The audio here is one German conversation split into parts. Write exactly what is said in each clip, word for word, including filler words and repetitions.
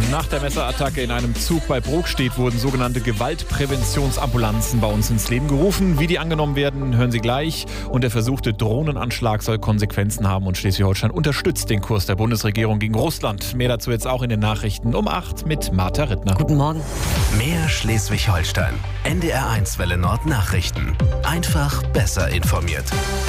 Nach der Messerattacke in einem Zug bei Brokstedt wurden sogenannte Gewaltpräventionsambulanzen bei uns ins Leben gerufen. Wie die angenommen werden, hören Sie gleich. Und der versuchte Drohnenanschlag soll Konsequenzen haben. Und Schleswig-Holstein unterstützt den Kurs der Bundesregierung gegen Russland. Mehr dazu jetzt auch in den Nachrichten um acht mit Martha Rittner. Guten Morgen. Mehr Schleswig-Holstein. N D R eins Welle Nord Nachrichten. Einfach besser informiert.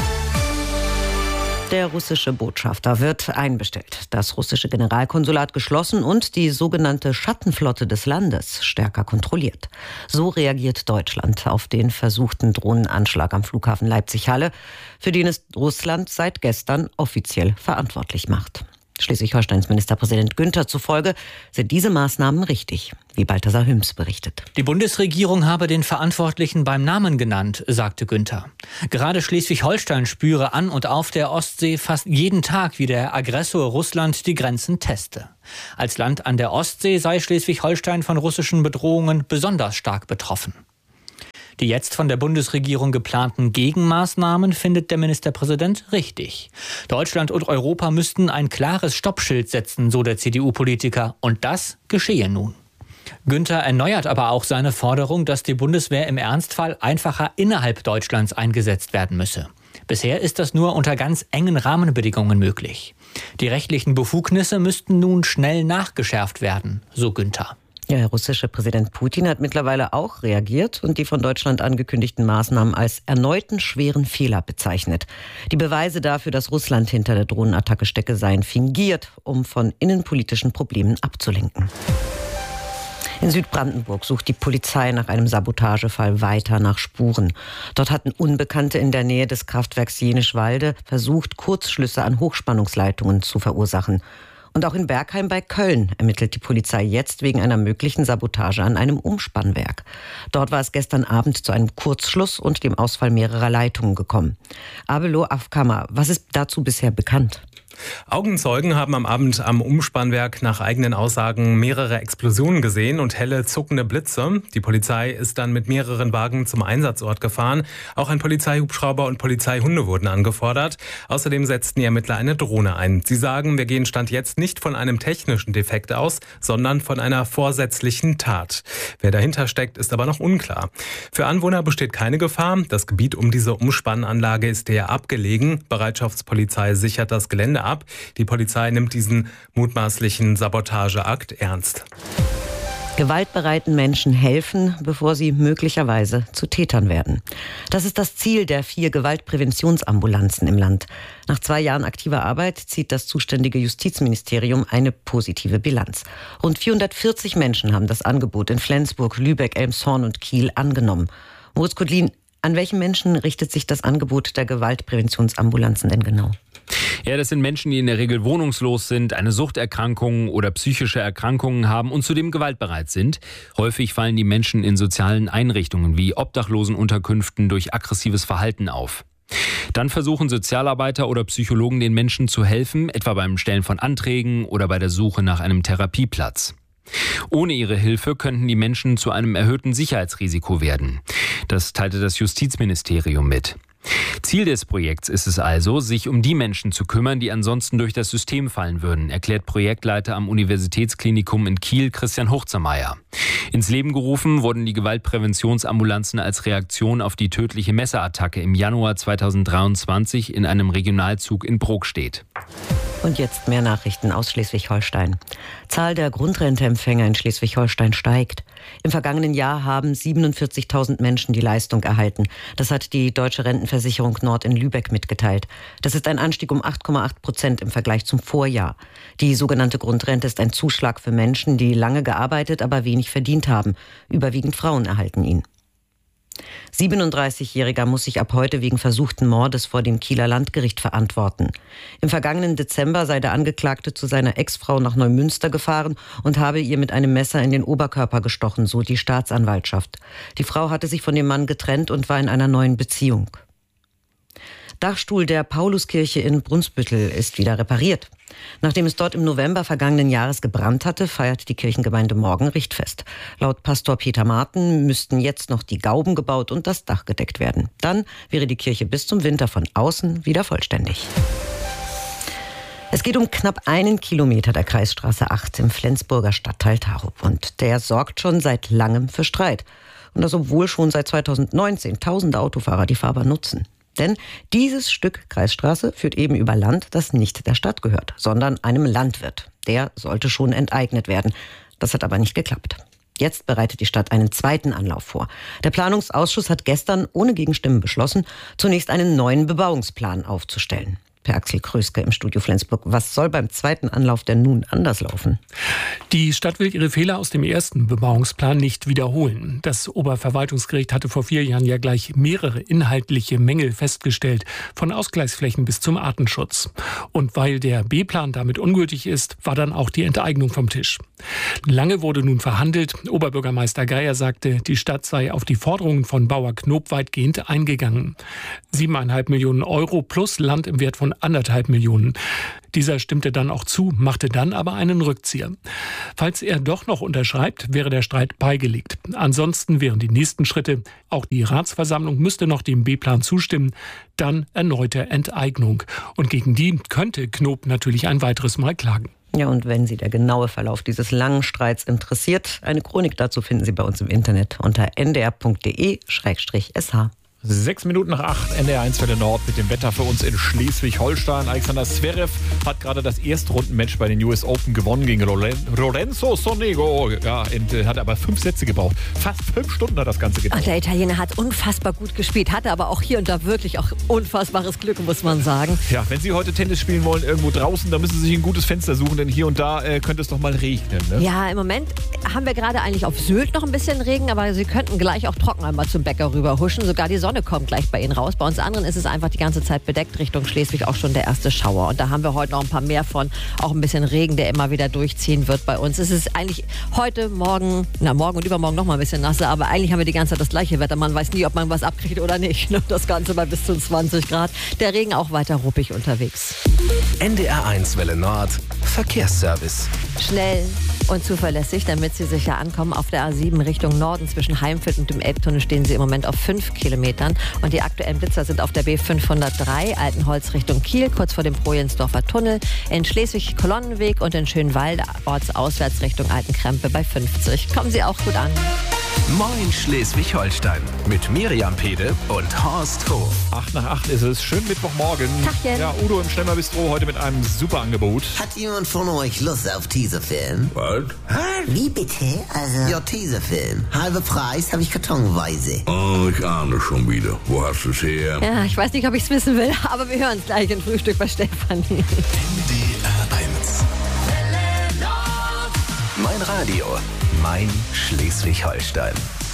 Der russische Botschafter wird einbestellt, das russische Generalkonsulat geschlossen und die sogenannte Schattenflotte des Landes stärker kontrolliert. So reagiert Deutschland auf den versuchten Drohnenanschlag am Flughafen Leipzig-Halle, für den es Russland seit gestern offiziell verantwortlich macht. Schleswig-Holsteins Ministerpräsident Günther zufolge sind diese Maßnahmen richtig, wie Balthasar Hüms berichtet. Die Bundesregierung habe den Verantwortlichen beim Namen genannt, sagte Günther. Gerade Schleswig-Holstein spüre an und auf der Ostsee fast jeden Tag, wie der Aggressor Russland die Grenzen teste. Als Land an der Ostsee sei Schleswig-Holstein von russischen Bedrohungen besonders stark betroffen. Die jetzt von der Bundesregierung geplanten Gegenmaßnahmen findet der Ministerpräsident richtig. Deutschland und Europa müssten ein klares Stoppschild setzen, so der C D U-Politiker. Und das geschehe nun. Günther erneuert aber auch seine Forderung, dass die Bundeswehr im Ernstfall einfacher innerhalb Deutschlands eingesetzt werden müsse. Bisher ist das nur unter ganz engen Rahmenbedingungen möglich. Die rechtlichen Befugnisse müssten nun schnell nachgeschärft werden, so Günther. Ja, der russische Präsident Putin hat mittlerweile auch reagiert und die von Deutschland angekündigten Maßnahmen als erneuten schweren Fehler bezeichnet. Die Beweise dafür, dass Russland hinter der Drohnenattacke stecke, seien fingiert, um von innenpolitischen Problemen abzulenken. In Südbrandenburg sucht die Polizei nach einem Sabotagefall weiter nach Spuren. Dort hatten Unbekannte in der Nähe des Kraftwerks Jenischwalde versucht, Kurzschlüsse an Hochspannungsleitungen zu verursachen. Und auch in Bergheim bei Köln ermittelt die Polizei jetzt wegen einer möglichen Sabotage an einem Umspannwerk. Dort war es gestern Abend zu einem Kurzschluss und dem Ausfall mehrerer Leitungen gekommen. Abelo Afkama, was ist dazu bisher bekannt? Augenzeugen haben am Abend am Umspannwerk nach eigenen Aussagen mehrere Explosionen gesehen und helle zuckende Blitze. Die Polizei ist dann mit mehreren Wagen zum Einsatzort gefahren. Auch ein Polizeihubschrauber und Polizeihunde wurden angefordert. Außerdem setzten die Ermittler eine Drohne ein. Sie sagen, wir gehen Stand jetzt nicht von einem technischen Defekt aus, sondern von einer vorsätzlichen Tat. Wer dahinter steckt, ist aber noch unklar. Für Anwohner besteht keine Gefahr. Das Gebiet um diese Umspannanlage ist eher abgelegen. Bereitschaftspolizei sichert das Gelände ab. Die Polizei nimmt diesen mutmaßlichen Sabotageakt ernst. Gewaltbereiten Menschen helfen, bevor sie möglicherweise zu Tätern werden. Das ist das Ziel der vier Gewaltpräventionsambulanzen im Land. Nach zwei Jahren aktiver Arbeit zieht das zuständige Justizministerium eine positive Bilanz. Rund vierhundertvierzig Menschen haben das Angebot in Flensburg, Lübeck, Elmshorn und Kiel angenommen. Moritz Kudlin, an welche Menschen richtet sich das Angebot der Gewaltpräventionsambulanzen denn genau? Ja, das sind Menschen, die in der Regel wohnungslos sind, eine Suchterkrankung oder psychische Erkrankungen haben und zudem gewaltbereit sind. Häufig fallen die Menschen in sozialen Einrichtungen wie Obdachlosenunterkünften durch aggressives Verhalten auf. Dann versuchen Sozialarbeiter oder Psychologen den Menschen zu helfen, etwa beim Stellen von Anträgen oder bei der Suche nach einem Therapieplatz. Ohne ihre Hilfe könnten die Menschen zu einem erhöhten Sicherheitsrisiko werden. Das teilte das Justizministerium mit. Ziel des Projekts ist es also, sich um die Menschen zu kümmern, die ansonsten durch das System fallen würden, erklärt Projektleiter am Universitätsklinikum in Kiel Christian Hochzermeier. Ins Leben gerufen wurden die Gewaltpräventionsambulanzen als Reaktion auf die tödliche Messerattacke im Januar zweitausenddreiundzwanzig in einem Regionalzug in Brokstedt. Und jetzt mehr Nachrichten aus Schleswig-Holstein. Zahl der Grundrenteempfänger in Schleswig-Holstein steigt. Im vergangenen Jahr haben siebenundvierzigtausend Menschen die Leistung erhalten. Das hat die Deutsche Rentenversicherung Nord in Lübeck mitgeteilt. Das ist ein Anstieg um acht Komma acht Prozent im Vergleich zum Vorjahr. Die sogenannte Grundrente ist ein Zuschlag für Menschen, die lange gearbeitet, aber wenig verdient haben. Überwiegend Frauen erhalten ihn. siebenunddreißigjähriger muss sich ab heute wegen versuchten Mordes vor dem Kieler Landgericht verantworten. Im vergangenen Dezember sei der Angeklagte zu seiner Ex-Frau nach Neumünster gefahren und habe ihr mit einem Messer in den Oberkörper gestochen, so die Staatsanwaltschaft. Die Frau hatte sich von dem Mann getrennt und war in einer neuen Beziehung. Dachstuhl der Pauluskirche in Brunsbüttel ist wieder repariert. Nachdem es dort im November vergangenen Jahres gebrannt hatte, feiert die Kirchengemeinde morgen Richtfest. Laut Pastor Peter Marten müssten jetzt noch die Gauben gebaut und das Dach gedeckt werden. Dann wäre die Kirche bis zum Winter von außen wieder vollständig. Es geht um knapp einen Kilometer der Kreisstraße acht im Flensburger Stadtteil Tarup. Und der sorgt schon seit langem für Streit. Und das obwohl schon seit zweitausendneunzehn tausende Autofahrer die Fahrbahn nutzen. Denn dieses Stück Kreisstraße führt eben über Land, das nicht der Stadt gehört, sondern einem Landwirt. Der sollte schon enteignet werden. Das hat aber nicht geklappt. Jetzt bereitet die Stadt einen zweiten Anlauf vor. Der Planungsausschuss hat gestern ohne Gegenstimmen beschlossen, zunächst einen neuen Bebauungsplan aufzustellen. Per Axel Kröske im Studio Flensburg. Was soll beim zweiten Anlauf denn nun anders laufen? Die Stadt will ihre Fehler aus dem ersten Bebauungsplan nicht wiederholen. Das Oberverwaltungsgericht hatte vor vier Jahren ja gleich mehrere inhaltliche Mängel festgestellt, von Ausgleichsflächen bis zum Artenschutz. Und weil der B-Plan damit ungültig ist, war dann auch die Enteignung vom Tisch. Lange wurde nun verhandelt. Oberbürgermeister Geier sagte, die Stadt sei auf die Forderungen von Bauer Knob weitgehend eingegangen. Siebeneinhalb Millionen Euro plus Land im Wert von anderthalb Millionen. Dieser stimmte dann auch zu, machte dann aber einen Rückzieher. Falls er doch noch unterschreibt, wäre der Streit beigelegt. Ansonsten wären die nächsten Schritte, auch die Ratsversammlung müsste noch dem B-Plan zustimmen, dann erneute Enteignung. Und gegen die könnte Knob natürlich ein weiteres Mal klagen. Ja, und wenn Sie der genaue Verlauf dieses langen Streits interessiert, eine Chronik dazu finden Sie bei uns im Internet unter n d r punkt d e slash s h. Sechs Minuten nach acht, N D R eins Welle Nord mit dem Wetter für uns in Schleswig-Holstein. Alexander Zverev hat gerade das Erstrundenmatch bei den U S Open gewonnen gegen Lorenzo Sonego. Ja, und hat aber fünf Sätze gebraucht. Fast fünf Stunden hat das Ganze gedauert. Und der Italiener hat unfassbar gut gespielt, hatte aber auch hier und da wirklich auch unfassbares Glück, muss man sagen. Ja, wenn Sie heute Tennis spielen wollen, irgendwo draußen, dann müssen Sie sich ein gutes Fenster suchen, denn hier und da äh, könnte es doch mal regnen. Ne? Ja, im Moment haben wir gerade eigentlich auf Sylt noch ein bisschen Regen, aber Sie könnten gleich auch trocken einmal zum Bäcker rüber huschen. Sogar die Sonne kommt gleich bei Ihnen raus. Bei uns anderen ist es einfach die ganze Zeit bedeckt. Richtung Schleswig auch schon der erste Schauer. Und da haben wir heute noch ein paar mehr von. Auch ein bisschen Regen, der immer wieder durchziehen wird bei uns. Es ist eigentlich heute, morgen, na morgen und übermorgen noch mal ein bisschen nasser. Aber eigentlich haben wir die ganze Zeit das gleiche Wetter. Man weiß nie, ob man was abkriegt oder nicht. Das Ganze bei bis zu zwanzig Grad. Der Regen auch weiter ruppig unterwegs. N D R eins Welle Nord Verkehrsservice. Schnell und zuverlässig, damit Sie sicher ankommen. Auf der A sieben Richtung Norden zwischen Heimfeld und dem Elbtunnel stehen Sie im Moment auf fünf Kilometern. Und die aktuellen Blitzer sind auf der B fünfhundertdrei Altenholz Richtung Kiel, kurz vor dem Projensdorfer Tunnel, in Schleswig Kolonnenweg und in Schönwalde ortsauswärts Richtung Altenkrempe bei fünfzig. Kommen Sie auch gut an. Moin Schleswig-Holstein mit Miriam Pede und Horst Hof. Acht nach acht ist es. Schönen Mittwochmorgen. Tachchen. Ja, Udo im Schlemmer-Bistro heute mit einem super Angebot. Hat jemand von euch Lust auf Teaserfilm? Was? Wie bitte? Also ja, Teaserfilm. Halber Preis habe ich kartonweise. Oh, ich ahne schon wieder. Wo hast du es her? Ja, ich weiß nicht, ob ich es wissen will, aber wir hören es gleich im Frühstück bei Stefanie. N D R eins. Mein Radio, mein Schleswig-Holstein.